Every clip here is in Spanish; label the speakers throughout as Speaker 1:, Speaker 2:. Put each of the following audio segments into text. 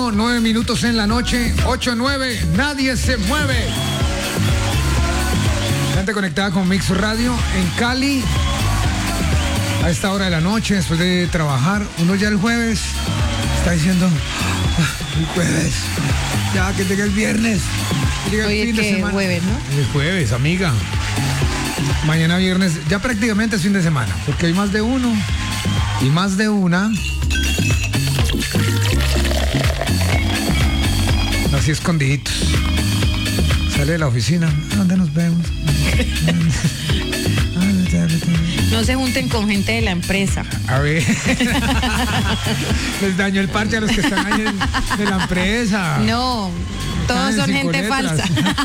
Speaker 1: 9 minutos en la noche, 8-9, nadie se mueve. Gente conectada con Mix Radio en Cali. A esta hora de la noche, después de trabajar, uno ya el jueves está diciendo, el jueves, ya que llegue el viernes. Llega el fin de semana.
Speaker 2: Jueves, ¿no?
Speaker 1: El jueves, amiga. Mañana viernes, ya prácticamente es fin de semana, porque hay más de uno y más de una. Así escondiditos. Sale de la oficina. ¿Dónde nos vemos?
Speaker 2: No se junten con gente de la empresa.
Speaker 1: A ver. Les dañó el parche a los que están ahí de la empresa.
Speaker 2: No, todos son gente falsa.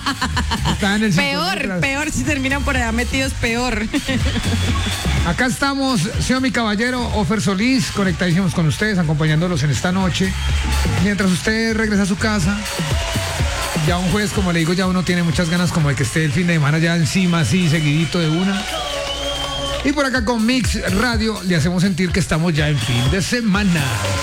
Speaker 2: Peor si terminan por allá metidos, peor.
Speaker 1: Acá estamos, señor mi caballero, Ofer Solís, conectadísimos con ustedes, acompañándolos en esta noche. Mientras usted regresa a su casa, ya un jueves, como le digo, ya uno tiene muchas ganas como de que esté el fin de semana ya encima, así, seguidito de una. Y por acá con Mix Radio le hacemos sentir que estamos ya en fin de semana.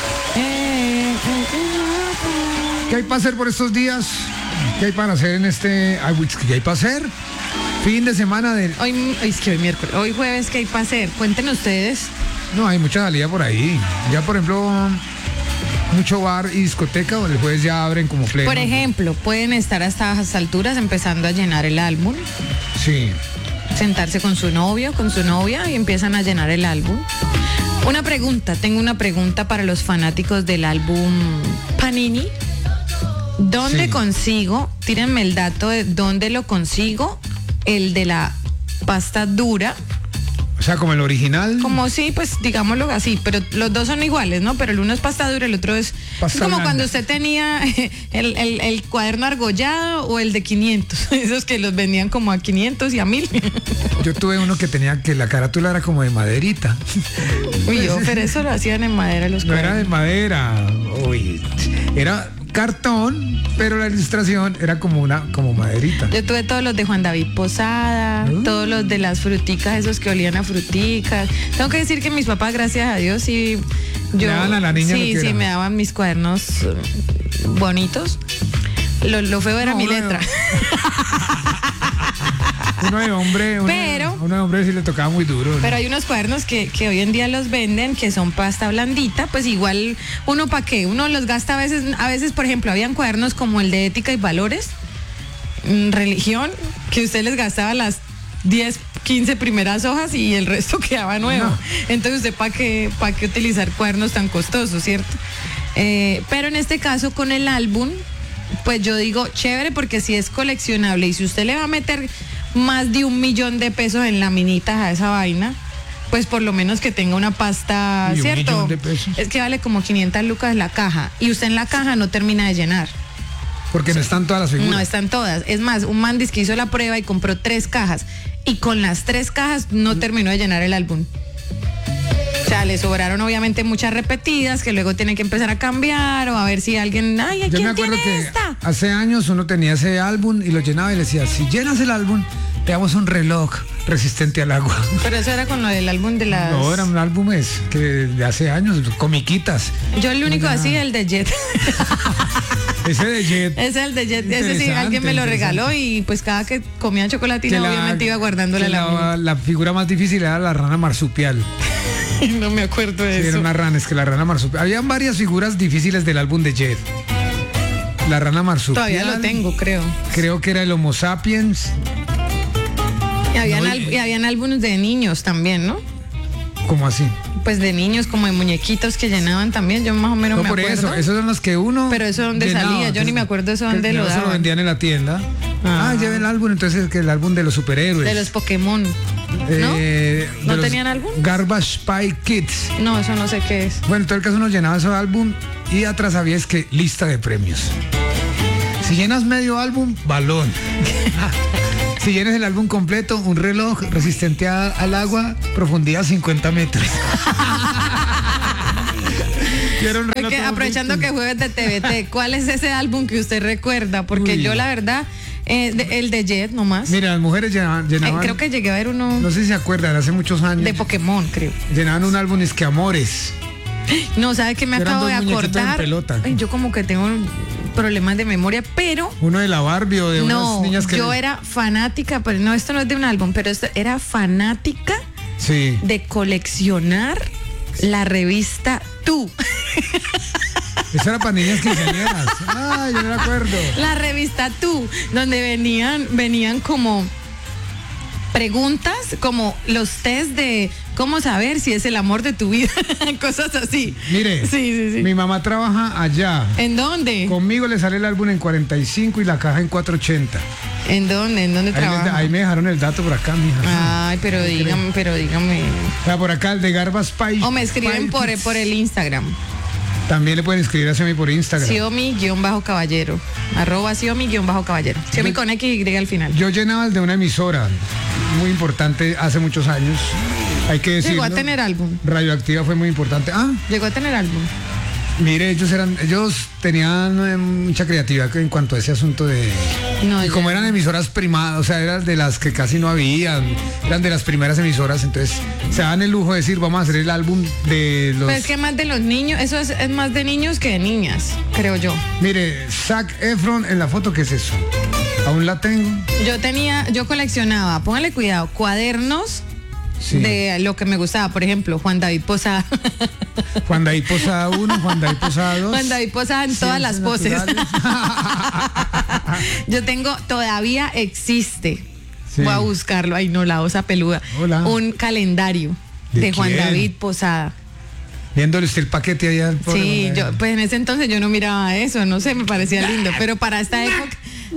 Speaker 1: ¿Qué hay para hacer por estos días? ¿Qué hay para hacer en este... ¿Qué hay para hacer? Fin de semana del...
Speaker 2: Hoy es que hoy miércoles, hoy jueves, ¿qué hay para hacer? Cuéntenos ustedes.
Speaker 1: No, hay mucha salida por ahí. Ya, por ejemplo, mucho bar y discoteca, el jueves ya abren como pleno.
Speaker 2: Por ejemplo, pueden estar hasta estas alturas empezando a llenar el álbum.
Speaker 1: Sí.
Speaker 2: Sentarse con su novio, con su novia y empiezan a llenar el álbum. Tengo una pregunta para los fanáticos del álbum Panini. ¿Dónde consigo? Tírenme el dato de dónde lo consigo. El de la pasta dura.
Speaker 1: O sea, como el original.
Speaker 2: Como sí, pues digámoslo así, pero los dos son iguales, ¿no? Pero el uno es pasta dura, el otro es
Speaker 1: pasta
Speaker 2: como
Speaker 1: blanda.
Speaker 2: cuando usted tenía el cuaderno argollado o el de 500, esos que los vendían como a 500 y a 1000.
Speaker 1: Yo tuve uno que tenía que la carátula era como de maderita.
Speaker 2: Uy, pero eso lo hacían en madera los
Speaker 1: No
Speaker 2: cuadernos.
Speaker 1: era de madera, uy, era cartón, pero la ilustración era como maderita.
Speaker 2: Yo tuve todos los de Juan David Posada, todos los de las fruticas, esos que olían a fruticas. Tengo que decir que mis papás, gracias a Dios, sí,
Speaker 1: Le daban a la niña lo que
Speaker 2: sí,
Speaker 1: era.
Speaker 2: me daban mis cuadernos bonitos. Lo feo era mi letra.
Speaker 1: Uno de hombre sí le tocaba muy duro, ¿no?
Speaker 2: Pero hay unos cuadernos que hoy en día los venden, que son pasta blandita, pues igual uno para qué, uno los gasta a veces, por ejemplo, habían cuadernos como el de ética y valores, religión, que usted les gastaba las 10, 15 primeras hojas y el resto quedaba nuevo.
Speaker 1: No.
Speaker 2: Entonces usted para qué utilizar cuadernos tan costosos, ¿cierto? Pero en este caso con el álbum, pues yo digo, chévere, porque si es coleccionable y si usted le va a meter más de 1 millón de pesos en laminitas a esa vaina, pues por lo menos que tenga una pasta,
Speaker 1: ¿Y 1
Speaker 2: ¿cierto?
Speaker 1: millón de pesos?
Speaker 2: Es que vale como 500 lucas la caja y usted en la caja no termina de llenar.
Speaker 1: Porque no están todas las figuras.
Speaker 2: No están todas. Es más, un mandis que hizo la prueba y compró 3 cajas y con las 3 cajas no terminó de llenar el álbum. O sea, le sobraron obviamente muchas repetidas que luego tienen que empezar a cambiar o a ver si alguien, ay,
Speaker 1: Yo me
Speaker 2: ¿quién
Speaker 1: acuerdo
Speaker 2: tiene
Speaker 1: que
Speaker 2: esta?
Speaker 1: hace años uno tenía ese álbum y lo llenaba y le decía, si llenas el álbum, te damos un reloj resistente al agua.
Speaker 2: Pero eso era con lo del álbum de las...
Speaker 1: No, eran álbumes que de hace años, comiquitas.
Speaker 2: Yo el único así, el de Jet.
Speaker 1: Ese de Jet.
Speaker 2: Es el de Jet. Ese sí,
Speaker 1: Interesante,
Speaker 2: alguien me lo
Speaker 1: interesante.
Speaker 2: regaló y pues cada que comía chocolatina obviamente iba guardándole
Speaker 1: la figura más difícil era la rana marsupial.
Speaker 2: No me acuerdo de
Speaker 1: Sí, era
Speaker 2: eso.
Speaker 1: una rana, es que la rana marsupial. Habían varias figuras difíciles del álbum de Jet. La rana marsupial.
Speaker 2: Todavía lo tengo, creo.
Speaker 1: Creo que era el Homo sapiens.
Speaker 2: Y habían,
Speaker 1: No,
Speaker 2: y habían álbumes de niños también, ¿no?
Speaker 1: ¿Cómo así?
Speaker 2: Pues de niños, como de muñequitos que llenaban también. Yo más o menos
Speaker 1: No,
Speaker 2: me
Speaker 1: por
Speaker 2: acuerdo.
Speaker 1: eso, esos son los que uno.
Speaker 2: Pero eso dónde
Speaker 1: llenaba.
Speaker 2: salía, yo ni me acuerdo eso dónde
Speaker 1: Que
Speaker 2: lo
Speaker 1: no se lo
Speaker 2: daban.
Speaker 1: vendían en la tienda.
Speaker 2: Ah.
Speaker 1: Lleven el álbum, entonces que el álbum de los superhéroes.
Speaker 2: De los Pokémon. ¿No?
Speaker 1: De
Speaker 2: ¿No
Speaker 1: los
Speaker 2: tenían álbum?
Speaker 1: Garbage Spy Kids.
Speaker 2: No, eso no sé qué es.
Speaker 1: Bueno, en todo el caso uno llenaba ese álbum y atrás había es que lista de premios. Si llenas medio álbum, balón. Si llenas el álbum completo, un reloj resistente al agua, profundidad 50 metros. Y era un reloj
Speaker 2: Porque,
Speaker 1: todo
Speaker 2: aprovechando
Speaker 1: bonito.
Speaker 2: que jueves de TVT, ¿cuál es ese álbum que usted recuerda? Porque
Speaker 1: Uy.
Speaker 2: yo la verdad, el de Jet nomás.
Speaker 1: Mira, las mujeres llenaban
Speaker 2: Creo que llegué a ver uno
Speaker 1: no sé si se acuerdan, hace muchos años.
Speaker 2: de Pokémon, creo.
Speaker 1: Llenaban un álbum es que Amores.
Speaker 2: No, ¿sabe qué me
Speaker 1: Eran
Speaker 2: acabo de
Speaker 1: dos muñequitos en
Speaker 2: acordar?
Speaker 1: pelota.
Speaker 2: Ay, yo como que tengo problemas de memoria, pero
Speaker 1: Uno de la Barbie o de
Speaker 2: no,
Speaker 1: unas niñas que...
Speaker 2: yo era fanática, pero no, esto no es de un álbum, pero esto era fanática
Speaker 1: Sí.
Speaker 2: de coleccionar la revista Tú.
Speaker 1: Eso era para niñas quinceañeras. Ay, yo no me acuerdo.
Speaker 2: La revista Tú, donde venían como preguntas, como los test de cómo saber si es el amor de tu vida, cosas así.
Speaker 1: Mire,
Speaker 2: Sí.
Speaker 1: mi mamá trabaja allá.
Speaker 2: ¿En dónde?
Speaker 1: Conmigo le sale el álbum en 45 y la caja en 480.
Speaker 2: ¿En dónde? ¿En dónde trabaja?
Speaker 1: Ahí me dejaron el dato por acá, mija.
Speaker 2: Ay, pero dígame.
Speaker 1: O sea, por acá el de Garbas Pie.
Speaker 2: O me escriben por el Instagram.
Speaker 1: También le pueden escribir a Xiaomi por Instagram.
Speaker 2: Xiaomi-caballero. @Xiaomi-caballero. Xiaomi con X y Y al final.
Speaker 1: Yo llenaba el de una emisora muy importante hace muchos años. Hay que decirlo.
Speaker 2: Llegó a tener álbum.
Speaker 1: Radioactiva fue muy importante.
Speaker 2: Llegó a tener álbum.
Speaker 1: Mire, ellos tenían mucha creatividad en cuanto a ese asunto de...
Speaker 2: No,
Speaker 1: y como
Speaker 2: ya.
Speaker 1: eran emisoras primadas, o sea, eran de las que casi no habían, eran de las primeras emisoras, entonces se dan el lujo de decir, vamos a hacer el álbum de los...
Speaker 2: Pues es que más de los niños, eso es más de niños que de niñas, creo yo.
Speaker 1: Mire, Zac Efron en la foto, ¿qué es eso? Aún la tengo.
Speaker 2: Yo coleccionaba, póngale cuidado, cuadernos
Speaker 1: Sí.
Speaker 2: de lo que me gustaba, por ejemplo, Juan David Posada.
Speaker 1: Juan David Posada 1, Juan David Posada 2.
Speaker 2: Juan David Posada en todas las poses. Yo tengo, todavía existe.
Speaker 1: Sí.
Speaker 2: Voy a buscarlo. Ay, no, la osa peluda.
Speaker 1: Hola.
Speaker 2: Un calendario de Juan
Speaker 1: quién?
Speaker 2: David Posada.
Speaker 1: Viéndole usted el paquete allá al pobre
Speaker 2: Sí,
Speaker 1: Juan David.
Speaker 2: pues en ese entonces yo no miraba eso, no sé, me parecía lindo, pero para esta época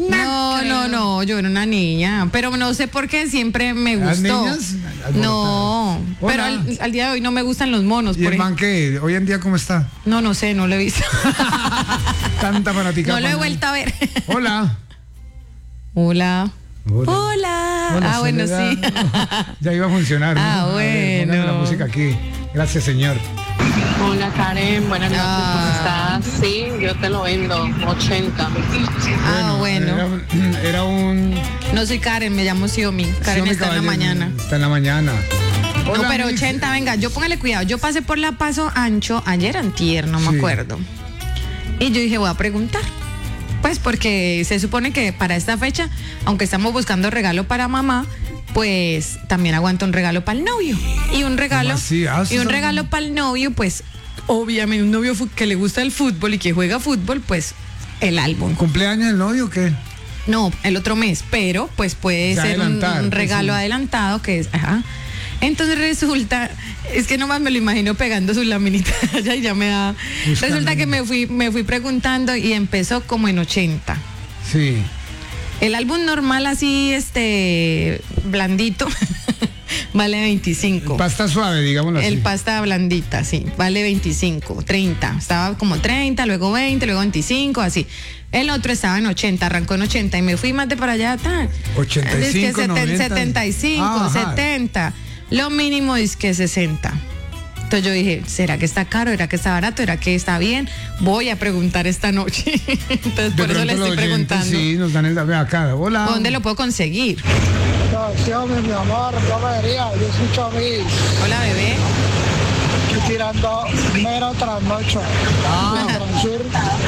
Speaker 2: no, yo era una niña, pero no sé por qué siempre me
Speaker 1: ¿Las
Speaker 2: gustó.
Speaker 1: niñas?
Speaker 2: No, pero
Speaker 1: Hola.
Speaker 2: al día de hoy no me gustan los monos,
Speaker 1: ¿Y
Speaker 2: por
Speaker 1: el man
Speaker 2: ejemplo.
Speaker 1: qué? ¿Hoy en día cómo está?
Speaker 2: No sé, no lo he visto.
Speaker 1: Tanta fanática.
Speaker 2: No lo he
Speaker 1: Juan.
Speaker 2: vuelto a ver.
Speaker 1: Hola.
Speaker 2: Hola.
Speaker 1: Hola.
Speaker 2: Hola. Bueno,
Speaker 1: Soledad.
Speaker 2: sí.
Speaker 1: Ya iba a funcionar.
Speaker 2: Ah,
Speaker 1: ¿no? A ver,
Speaker 2: bueno.
Speaker 1: póngame la música aquí. Gracias, señor.
Speaker 3: Hola Karen, buenas noches, ¿cómo estás? Sí, yo te lo vendo, 80.
Speaker 2: Bueno.
Speaker 1: Era un...
Speaker 2: No soy Karen, me llamo Xiaomi. Karen
Speaker 1: Xiaomi
Speaker 2: está en la
Speaker 1: Caballero.
Speaker 2: mañana.
Speaker 1: Está en la mañana.
Speaker 2: No,
Speaker 1: Hola,
Speaker 2: pero
Speaker 1: Mix.
Speaker 2: 80, venga, yo póngale cuidado. Yo pasé por la Paso Ancho ayer antier, no me
Speaker 1: Sí.
Speaker 2: acuerdo. Y yo dije, voy a preguntar. Pues porque se supone que para esta fecha, aunque estamos buscando regalo para mamá, pues también aguanta un regalo para el novio. Y un regalo,
Speaker 1: ¿Cómo así?
Speaker 2: y un regalo para el novio, pues obviamente un novio que le gusta el fútbol y que juega fútbol, pues el álbum.
Speaker 1: ¿Cumpleaños del novio o qué?
Speaker 2: No, el otro mes, pero pues puede
Speaker 1: Se
Speaker 2: ser un
Speaker 1: adelantar, pues,
Speaker 2: regalo
Speaker 1: sí.
Speaker 2: adelantado que es, ajá. Entonces resulta, es que nomás me lo imagino pegando sus laminitas allá y ya me da.
Speaker 1: Buscando.
Speaker 2: Resulta que me fui preguntando y empezó como en 80.
Speaker 1: Sí.
Speaker 2: El álbum normal así, blandito, vale 25.
Speaker 1: Pasta suave, digámoslo así.
Speaker 2: El pasta blandita, sí, vale 25, 30. Estaba como 30, luego 20, luego 25, así. El otro estaba en 80, arrancó en 80 y me fui más de para allá.
Speaker 1: 85, 90.
Speaker 2: 75,
Speaker 1: Ajá.
Speaker 2: 70. Lo mínimo es que 60. Entonces yo dije, ¿será que está caro? ¿Será que está barato? ¿Será que está bien? Voy a preguntar esta noche. Entonces
Speaker 1: De
Speaker 2: por eso
Speaker 1: pronto
Speaker 2: le
Speaker 1: los
Speaker 2: estoy
Speaker 1: oyentes,
Speaker 2: preguntando.
Speaker 1: Sí, nos dan el dato acá. Hola.
Speaker 2: ¿Dónde lo puedo conseguir?
Speaker 4: Xiaomi, mi amor, no me diría, yo escucho a mí,
Speaker 2: Hola, bebé.
Speaker 4: estoy tirando mero trasnocho. Transur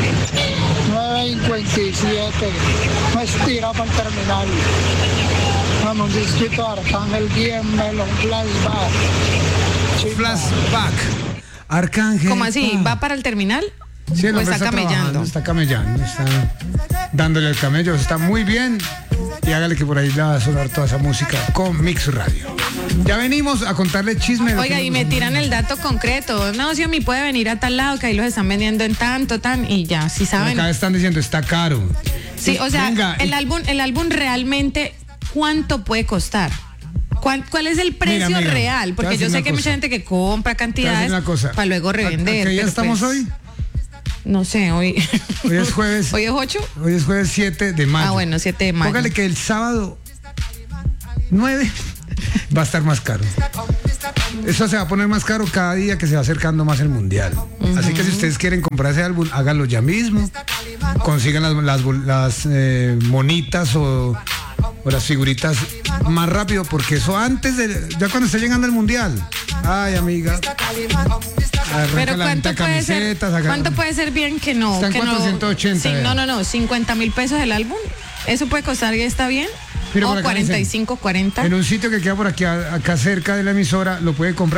Speaker 4: 9:57, me estira para el terminal. Vamos, un disquito de Arcángel bien melon, flashback. Sí,
Speaker 1: Flashback. Arcángel.
Speaker 2: ¿Cómo así?
Speaker 1: Pa.
Speaker 2: ¿Va para el terminal?
Speaker 1: Sí, el
Speaker 2: ¿O
Speaker 1: hombre
Speaker 2: está
Speaker 1: trabajando,
Speaker 2: camellando?
Speaker 1: está camellando, está dándole el camello, está muy bien. Y hágale que por ahí le va a sonar toda esa música con Mix Radio. Ya venimos a contarle chisme. de lo
Speaker 2: Oiga,
Speaker 1: que
Speaker 2: y
Speaker 1: nos-
Speaker 2: me tiran el dato concreto. No, Xiaomi puede venir a tal lado, que ahí los están vendiendo en tanto, y ya, si saben.
Speaker 1: Acá están diciendo, está caro.
Speaker 2: Sí, o sea,
Speaker 1: Venga,
Speaker 2: el álbum realmente, ¿cuánto puede costar? ¿Cuál es el precio
Speaker 1: Mira,
Speaker 2: real?
Speaker 1: te voy a
Speaker 2: Porque yo
Speaker 1: decir
Speaker 2: sé
Speaker 1: una
Speaker 2: que hay mucha
Speaker 1: cosa.
Speaker 2: gente que compra
Speaker 1: Te voy a
Speaker 2: cantidades
Speaker 1: decir una cosa.
Speaker 2: para luego revender.
Speaker 1: ¿A qué día
Speaker 2: pero
Speaker 1: estamos
Speaker 2: pues,
Speaker 1: hoy?
Speaker 2: No sé, hoy.
Speaker 1: Hoy es jueves.
Speaker 2: ¿Hoy es 8?
Speaker 1: Hoy es jueves 7 de mayo.
Speaker 2: Ah, bueno, 7 de mayo.
Speaker 1: Póngale que el sábado 9 va a estar más caro. Eso se va a poner más caro cada día que se va acercando más el mundial. Así que si ustedes quieren comprar ese álbum, háganlo ya mismo. Consigan las monitas o las figuritas más rápido, porque eso antes de, ya cuando esté llegando el mundial, Ay, amiga.
Speaker 2: Pero
Speaker 1: ¿cuánto
Speaker 2: ¿cuánto puede ser bien que no?
Speaker 1: Está en
Speaker 2: que
Speaker 1: 480.
Speaker 2: No, no, 50,000 pesos el álbum. ¿Eso puede costar y está bien?
Speaker 1: Mira,
Speaker 2: O
Speaker 1: por acá
Speaker 2: 45,
Speaker 1: dicen,
Speaker 2: 40.
Speaker 1: En un sitio que queda por aquí, acá cerca de la emisora, lo puede comprar